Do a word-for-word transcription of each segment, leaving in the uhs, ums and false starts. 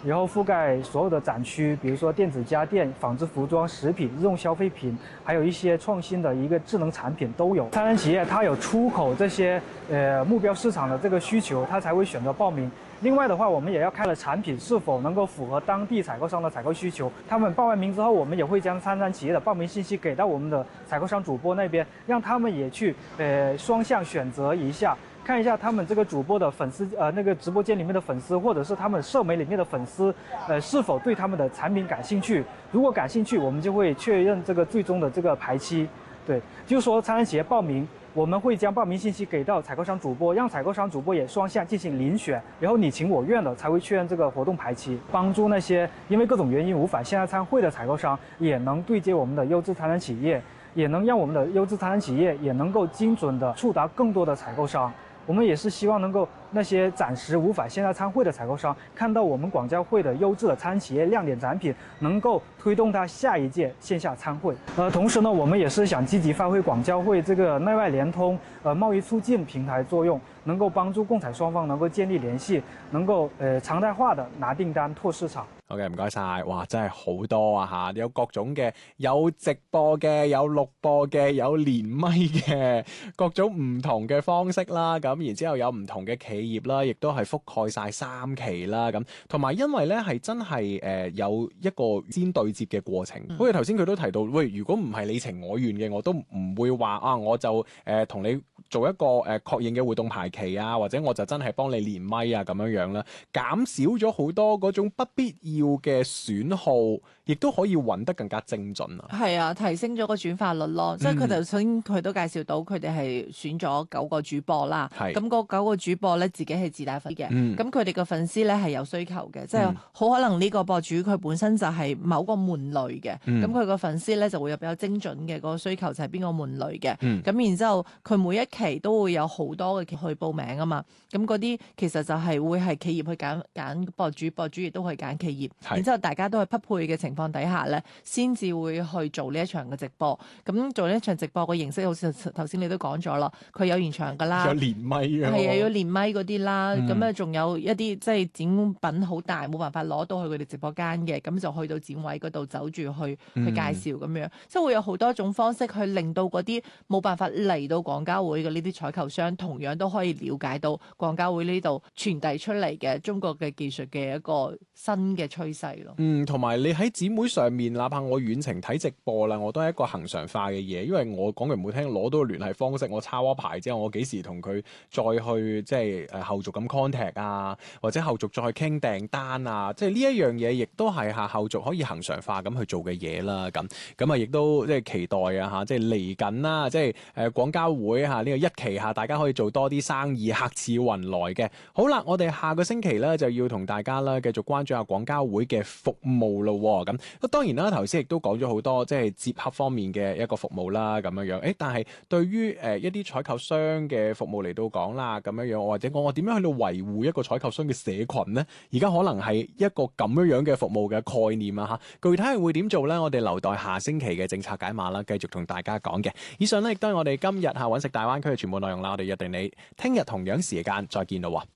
然后覆盖所有的展区，比如说电子家电、纺织服装、食品、日用消费品，还有一些创新的一个智能产品都有。参展企业它有出口这些呃目标市场的这个需求，它才会选择报名。另外的话，我们也要看了产品是否能够符合当地采购商的采购需求。他们报完名之后，我们也会将参展企业的报名信息给到我们的采购商主播那边，让他们也去呃双向选择一下，看一下他们这个主播的粉丝呃那个直播间里面的粉丝，或者是他们社媒里面的粉丝，呃是否对他们的产品感兴趣。如果感兴趣，我们就会确认这个最终的这个排期。对，就是说参展企业报名，我们会将报名信息给到采购商主播，让采购商主播也双向进行遴选，然后你情我愿的才会确认这个活动排期，帮助那些因为各种原因无法线下参会的采购商，也能对接我们的优质参展企业，也能让我们的优质参展企业也能够精准的触达更多的采购商。我们也是希望能够那些暂时无法线下参会的采购商，看到我们广交会的优质的参展企业亮点展品，能够推动他下一届线下参会。呃，同时呢，我们也是想积极发挥广交会这个内外联通、呃贸易促进平台作用，能够帮助共采雙方能夠建立聯繫，能夠誒常態化的拿訂單、拓市場。 好嘅，唔該晒。哇，真係好多啊嚇，有各種嘅，有直播嘅，有錄播嘅，有連咪嘅，各種唔同嘅方式啦。咁然之後有唔同嘅企業啦，亦都係覆蓋晒三期啦。咁同埋因為咧係真係誒、呃、有一個先對接嘅過程。好似頭先佢都提到，喂，如果唔係你情我願嘅，我都唔會話啊，我就誒同、呃、你做一個誒、呃、確認嘅活動排期啊，或者我就真係幫你連咪啊咁樣樣啦，減少咗好多嗰種不必要嘅損耗，亦都可以揾得更加精準啊！ 係啊，提升咗個轉化率咯。嗯、即係佢頭先佢都介紹到，佢哋係選咗九個主播啦。咁嗰九個主播咧，自己係自帶粉嘅。咁佢哋嘅粉絲咧係有需求嘅，即係好可能呢個博主佢本身就係某個門類嘅。咁佢個粉絲咧就會有比較精準嘅嗰個需求，就係邊個門類嘅。咁、嗯、然之後佢每一期都會有好多嘅去報名啊嘛。咁嗰啲其實就係會係企業去揀揀博主，博主亦都去揀企業。然之後大家都係匹配嘅情況底下咧，先至會去做呢一場嘅直播。咁做呢一場直播嘅形式，好似頭先你都講咗啦，佢有現場噶啦， 有連咪嘅， 係啊，有連咪嗰啲啦。咁啊，仲有一啲即係展品好大，冇辦法攞到去佢哋直播間嘅，咁就去到展位嗰度走住去去介紹咁樣，即係會有好多種方式去令到嗰啲冇辦法嚟到廣交會嘅呢啲採購商，同樣都可以了解到廣交會呢度傳遞出嚟嘅中國嘅技術嘅一個新嘅趨勢咯。 嗯，同埋你喺展會上面，哪怕我遠程睇直播啦，我都係一個恆常化嘅嘢，因為我講句唔好聽，攞到個聯繫方式，我抄一排之後，我幾時同佢再去即係誒後續咁 contact 啊，或者後續再去傾訂單啊，即係呢一樣嘢，亦都係下後續可以恆常化咁去做嘅嘢啦。咁咁啊，亦都即係期待啊嚇，即係嚟緊啦，即係誒廣交會嚇呢個一期下，大家可以做多啲生意，客似雲來嘅。好啦，我哋下個星期咧就要同大家啦繼續關注下廣交會嘅服務咯。咁當然啦，頭先亦都講咗好多即係接洽方面嘅一個服務啦，咁樣樣。誒，但係對於誒一啲採購商嘅服務嚟到講啦，咁樣樣，或者我我點樣去到維護一個採購商嘅社群呢？而家可能係一個咁樣樣嘅服務嘅概念啊嚇。具體係會點做呢？我哋留待下星期嘅政策解碼啦，繼續同大家講嘅。以上呢，亦都係我哋今日嚇揾食大灣區嘅全部內容啦。我哋約定你聽日同樣時間再見咯。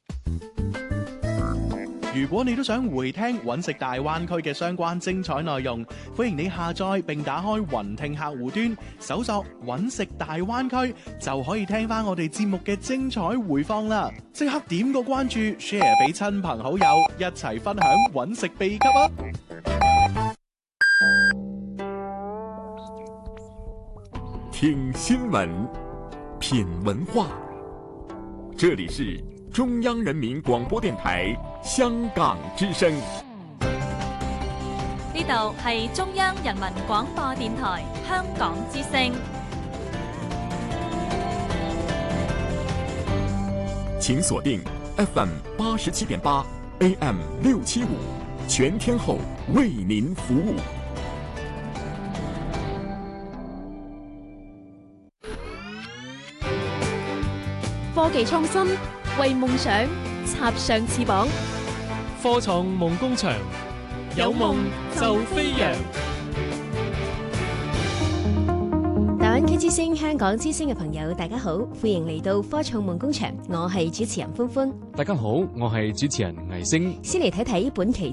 如果你都想回聽揾食大灣區嘅相關精彩內容，歡迎你下載並打開雲聽客戶端，搜索揾食大灣區，就可以聽翻我哋節目嘅精彩回放啦！即刻點個關注 ，share 俾親朋好友，一齊分享揾食秘笈啊！ 聽新聞，品文化，這裡是中央人民廣播電台香港之聲。 呢度係中央人民廣播電台香港之聲。 請鎖定 F M 八十七點八 A M 六七五，全天候為您服務。 科技創新，為夢想插上翅膀。 科創夢工場，有夢就飛揚。 大灣區之聲、香港之聲嘅朋友，大家好，歡迎嚟到科創夢工場，我係主持人歡歡。 大家好，我係主持人魏星。 先嚟睇睇本期